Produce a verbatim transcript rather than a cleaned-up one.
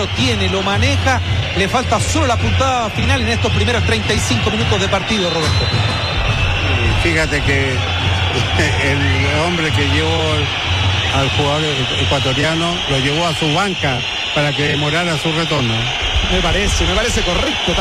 lo tiene, lo maneja, le falta solo la puntada final en estos primeros treinta y cinco minutos de partido, Roberto. Fíjate que el hombre que llevó al jugador ecuatoriano lo llevó a su banca para que demorara su retorno. Me parece, me parece correcto.